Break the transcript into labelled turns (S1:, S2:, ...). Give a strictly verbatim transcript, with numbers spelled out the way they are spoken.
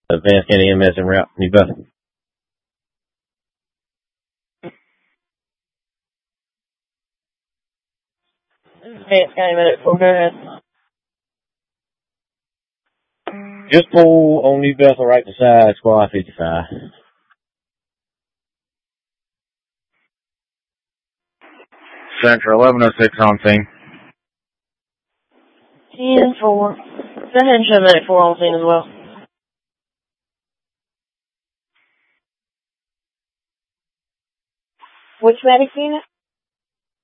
S1: Advanced County E M S en route, New Bethel.
S2: Advanced County Medic four, go ahead.
S1: Just pull on New Bethel right beside Squad fifty-five.
S3: Central eleven oh six on scene.
S2: ten four. Go ahead and show Medic four on scene as well. Which medic unit?